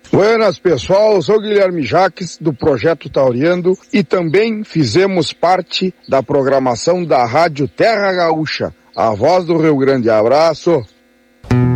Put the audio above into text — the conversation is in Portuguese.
Buenas, pessoal, eu sou o Guilherme Jaques, do Projeto Tauriando, e também fizemos parte da programação da Rádio Terra Gaúcha, a voz do Rio Grande. Abraço!